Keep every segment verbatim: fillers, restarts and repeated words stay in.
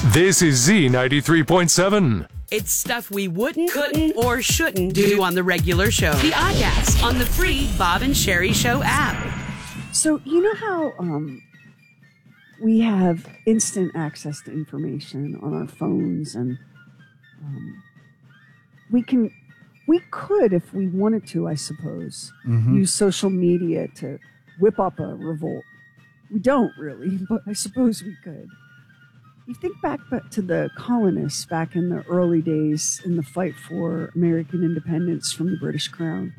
This is Z ninety-three point seven. It's stuff we wouldn't, couldn't, or shouldn't do on the regular show. The Oddcast on the free Bob and Sherry Show app. So, you know how um, we have instant access to information on our phones, and um, we can, we could, if we wanted to, I suppose, Mm-hmm. use social media to whip up a revolt. We don't really, but I suppose we could. You think back to the colonists back in the early days in the fight for American independence from the British Crown.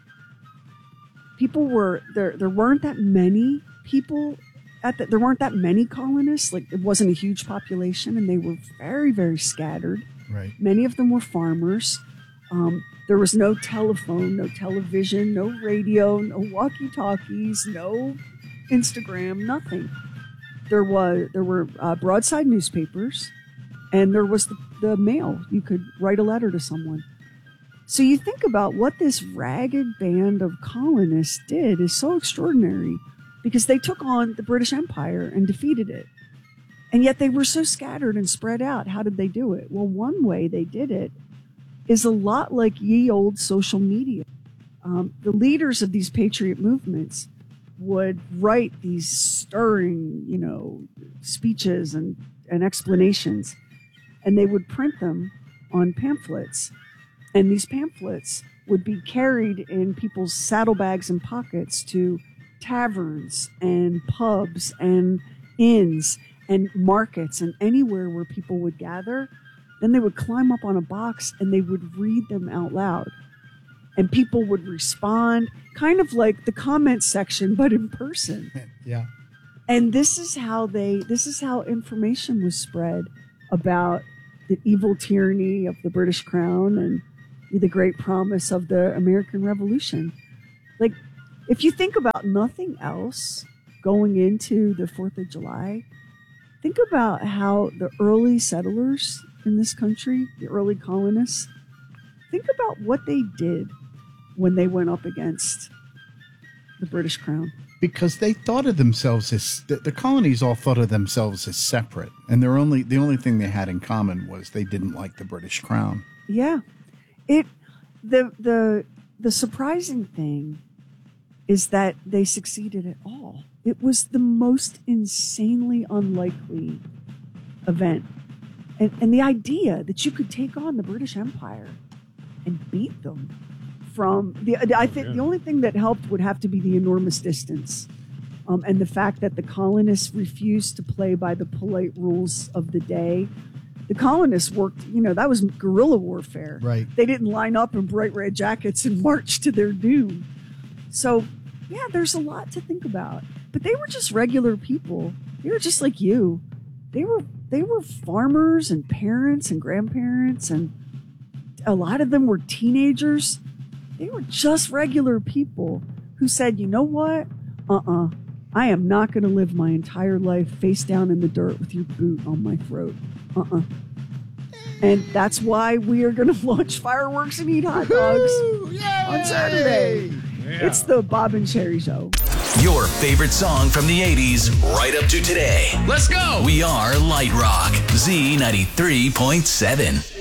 People were there. There weren't that many people at the, there weren't that many colonists. Like, it wasn't a huge population, and they were very, very scattered. Right. Many of them were farmers. Um, there was no telephone, no television, no radio, no walkie-talkies, no Instagram, nothing. There was there were uh, broadside newspapers, and there was the, the mail. You could write a letter to someone. So you think about what this ragged band of colonists did is so extraordinary, because they took on the British Empire and defeated it. And yet they were so scattered and spread out. How did they do it? Well, one way they did it is a lot like ye old social media. Um, the leaders of these patriot movements would write these stirring, you know, speeches and, and explanations, and they would print them on pamphlets. And these pamphlets would be carried in people's saddlebags and pockets to taverns and pubs and inns and markets and anywhere where people would gather. Then they would climb up on a box and they would read them out loud. And people would respond, kind of like the comment section, but in person. Yeah. And this is how they, this is how information was spread about the evil tyranny of the British Crown and the great promise of the American Revolution. Like, if you think about nothing else going into the fourth of July, think about how the early settlers in this country, the early colonists, think about what they did when they went up against the British Crown. Because they thought of themselves as, the, the colonies all thought of themselves as separate. And their only the only thing they had in common was they didn't like the British Crown. Yeah. It the the the surprising thing is that they succeeded at all. It was the most insanely unlikely event. And and the idea that you could take on the British Empire and beat them from the, I think the only thing that helped would have to be the enormous distance, um, and the fact that the colonists refused to play by the polite rules of the day. The colonists worked, you know, that was guerrilla warfare. Right. They didn't line up in bright red jackets and march to their doom. So, yeah, there's a lot to think about. But they were just regular people. They were just like you. They were they were farmers and parents and grandparents, and a lot of them were teenagers. They were just regular people who said, you know what? Uh-uh. I am not going to live my entire life face down in the dirt with your boot on my throat. Uh-uh. And that's why we are going to launch fireworks and eat hot dogs on Saturday. Yeah. It's the Bob and Sherry Show. Your favorite song from the eighties right up to today. Let's go. We are Light Rock, Z ninety-three point seven.